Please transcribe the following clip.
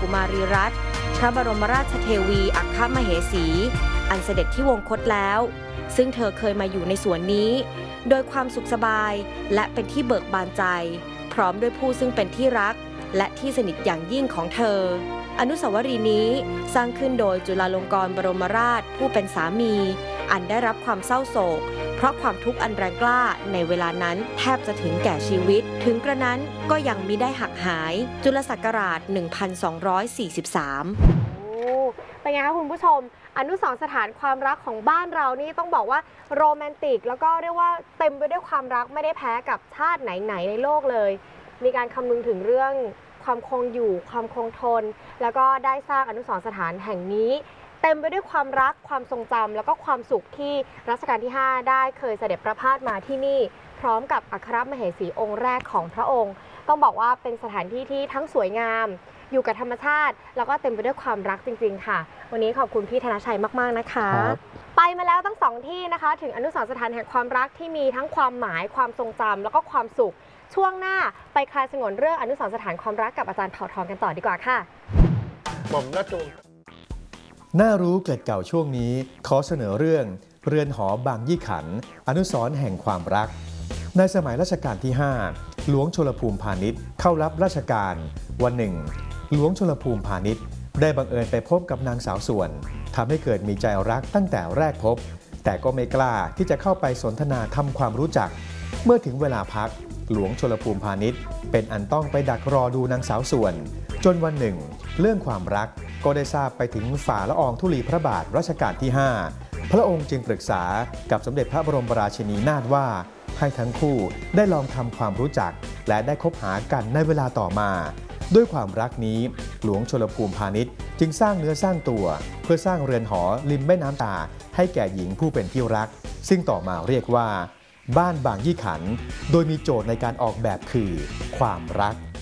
กุมารีรัตน์พระบรมราชเทวีอัครมเหสี อันเสด็จที่วงคตแล้วซึ่งเธอเคยมาอยู่ในสวนนี้โดยความสุขสบายและเป็นที่เบิกบานใจพร้อมด้วยผู้ซึ่งเป็นที่รักและที่สนิทอย่างยิ่งของเธออนุสาวรีย์นี้สร้างขึ้นโดยจุฬาลงกรณ์บรมราชผู้เป็นสามีอันได้รับความเศร้าโศกเพราะความทุกข์อันแรงกล้าในเวลานั้นแทบจะถึงแก่ชีวิตถึงกระนั้นก็ยังมิได้หักหายจุลศักราช 1243 เป็นไงคะคุณผู้ชมอนุสรณ์สถานความรักของบ้านเรานี่ต้องบอกว่าโรแมนติกแล้วก็เรียกว่าเต็มไปด้วยความรักไม่ได้แพ้กับชาติไหนๆในโลกเลยมีการคำนึงถึงเรื่องความคงอยู่ความคงทนแล้วก็ได้สร้างอนุสรณ์สถานแห่งนี้เต็มไปด้วยความรักความทรงจำแล้วก็ความสุขที่รัชกาลที่ 5ได้เคยเสด็จประพาสมาที่นี่พร้อมกับอัครมเหสีองค์แรกของพระองค์ต้องบอกว่าเป็นสถานที่ที่ทั้งสวยงามอยู่กับธรรมชาติแล้วก็เต็มไปด้วยความรักจริงๆค่ะวันนี้ขอบคุณพี่ธนชัยมากๆนะคะไปมาแล้วทั้ง2ที่นะคะถึงอนุสรณ์สถานแห่งความรักที่มีทั้งความหมายความทรงจำแล้วก็ความสุขช่วงหน้าไปคลายสงวนเรื่องอนุสรณ์สถานความรักกับอาจารย์เผ่าทองกันต่อดีกว่าค่ะผมน่าจูน่ารู้เกิดเก่าช่วงนี้ขอเสนอเรื่องเรือนหอบางยี่ขันอนุสรณ์แห่งความรักในสมัยรัชกาลที่ 5หลวงชลภูมิพาณิชย์เข้ารับราชการวันหนึ่งหลวงชลภูมิพาณิชย์ได้บังเอิญไปพบกับนางสาวส่วนทำให้เกิดมีใจรักตั้งแต่แรกพบแต่ก็ไม่กล้าที่จะเข้าไปสนทนาทำความรู้จักเมื่อถึงเวลาพักหลวงชลภูมิพาณิชย์เป็นอันต้องไปดักรอดูนางสาวส่วนจนวันหนึ่งเรื่องความรักก็ได้ทราบไปถึงฝ่าละอองธุลีพระบาทรัชกาลที่ 5พระองค์จึงปรึกษากับสมเด็จพระบรมราชินีนาถว่าให้ทั้งคู่ได้ลองทำความรู้จักและได้คบหากันในเวลาต่อมาด้วยความรักนี้หลวงชลภูมิพาณิชย์จึงสร้างเนื้อสร้างตัวเพื่อสร้างเรือนหอริมแม่น้ำตาให้แก่หญิงผู้เป็นที่รักซึ่งต่อมาเรียกว่าบ้านบางยี่ขันโดยมีโจทย์ในการออกแบบคือความรัก